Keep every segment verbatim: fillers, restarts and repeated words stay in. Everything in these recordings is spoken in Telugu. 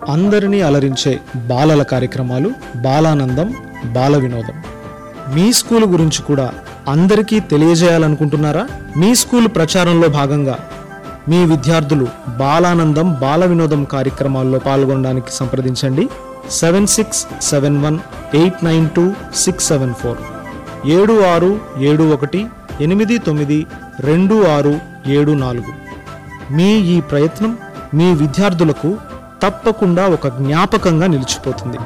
అందరినీ అలరించే బాలల కార్యక్రమాలు బాలానందం బాల వినోదం. మీ స్కూల్ గురించి కూడా అందరికీ తెలియజేయాలనుకుంటున్నారా? మీ స్కూల్ ప్రచారంలో భాగంగా మీ విద్యార్థులు బాలానందం బాల వినోదం కార్యక్రమాల్లో పాల్గొనడానికి సంప్రదించండి. Seven six seven one eight nine two six seven four ఏడు ఆరు ఏడు ఒకటి ఎనిమిది తొమ్మిది రెండు ఆరు ఏడు నాలుగు. మీ ఈ ప్రయత్నం మీ విద్యార్థులకు తప్పకుండా ఒక జ్ఞాపకంగా నిలిచిపోతుంది.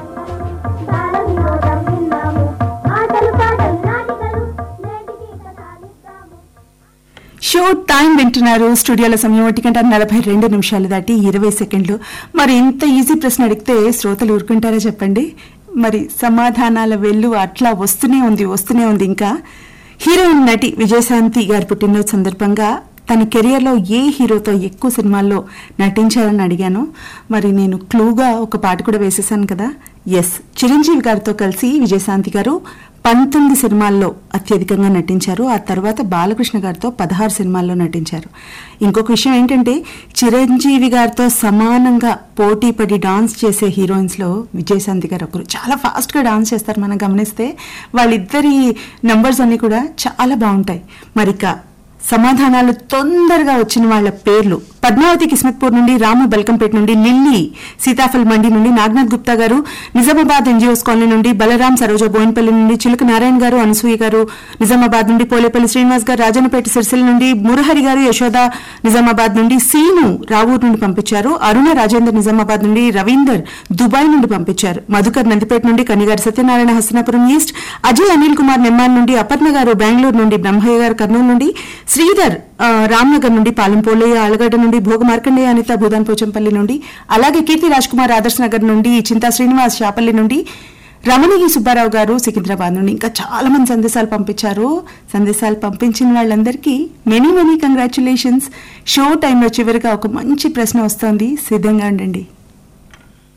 షో టైం వింటున్నారు. స్టూడియోల సమయం ఒకటి గంట నలభై రెండు నిమిషాలు దాటి ఇరవై సెకండ్లు. మరి ఇంత ఈజీ ప్రశ్న అడిగితే శ్రోతలు ఊరుకుంటారా చెప్పండి? మరి సమాధానాల వెల్లు అట్లా వస్తూనే ఉంది వస్తూనే ఉంది. ఇంకా హీరోయిన్ నటి విజయశాంతి గారి పుట్టినరోజు సందర్భంగా తన కెరియర్లో ఏ హీరోతో ఎక్కువ సినిమాల్లో నటించారని అడిగాను. మరి నేను క్లూగా ఒక పాట కూడా వేసేసాను కదా. ఎస్, చిరంజీవి గారితో కలిసి విజయశాంతి గారు పంతొమ్మిది సినిమాల్లో అత్యధికంగా నటించారు. ఆ తర్వాత బాలకృష్ణ గారితో పదహారు సినిమాల్లో నటించారు. ఇంకొక విషయం ఏంటంటే, చిరంజీవి గారితో సమానంగా పోటీ పడి డాన్స్ చేసే హీరోయిన్స్లో విజయశాంతి గారు ఒకరు. చాలా ఫాస్ట్గా డాన్స్ చేస్తారు. మనం గమనిస్తే వాళ్ళిద్దరి నంబర్స్ అన్ని కూడా చాలా బాగుంటాయి. మరిక సమాధానాలు తొందరగా వచ్చిన వాళ్ళ పేర్లు: పద్మావతి కిస్మత్పూర్ నుండి, రాము బల్కంపేట నుండి, లిల్లీ సీతాఫల్ మండి నుండి, నాగనాథ్ గుప్తా గారు నిజామాబాద్ ఎన్జిఓస్ కాలనీ నుండి, బలరాం సరోజ బోయిన్పల్లి నుండి, చిలుక నారాయణ గారు, అనసూయ గారు నిజామాబాద్ నుండి, పోలేపల్లి శ్రీనివాస్ గారు రాజన్నపేట సిరిసిల్ల నుండి, మురహరి గారు యశోద నిజామాబాద్ నుండి, సీను రావూరు నుండి పంపించారు, అరుణ రాజేందర్ నిజామాబాద్ నుండి, రవీందర్ దుబాయ్ నుండి పంపించారు, మధుకర్ నందిపేట నుండి, కనిగారి సత్యనారాయణ హస్తినాపురం ఈస్ట్, అజయ్ అనిల్ కుమార్ నెమ్మాన్ నుండి, అపర్ణ గారు బెంగళూరు నుండి, బ్రహ్మయ్య గారు కర్నూలు నుండి, శ్రీధర్ రామ్నగర్ నుండి, పాలెంపోలయ్య ఆలగడ్డ నుండి, భోగ మార్కండేయ అనిత భూదాన్ పోచంపల్లి నుండి, అలాగే కీర్తి రాజ్ కుమార్ ఆదర్శ్ నగర్ నుండి, చింతా శ్రీనివాస్ షాపల్లి నుండి, రమణగి సుబ్బారావు గారు సికింద్రాబాద్ నుండి. ఇంకా చాలా మంది సందేశాలు పంపించారు. సందేశాలు పంపించిన వాళ్ళందరికీ మెనీ మెనీ కంగ్రాచులేషన్స్. షో టైంలో చివరిగా ఒక మంచి ప్రశ్న వస్తోంది, సిద్ధంగా ఉండండి.